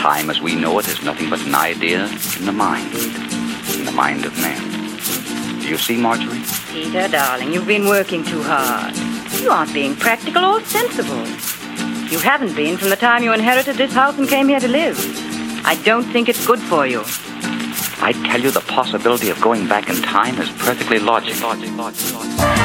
Time as we know it is nothing but an idea in the mind of man. Do you see, Marjorie? Peter, darling, you've been working too hard. You aren't being practical or sensible. You haven't been from the time you inherited this house and came here to live. I don't think it's good for you. I tell you, the possibility of going back in time is perfectly logical.